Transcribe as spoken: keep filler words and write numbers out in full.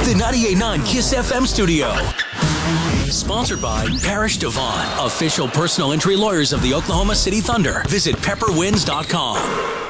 the ninety-eight point nine KISS F M studio. Sponsored by Parrish Devon, official personal injury lawyers of the Oklahoma City Thunder. Visit pepper wins dot com.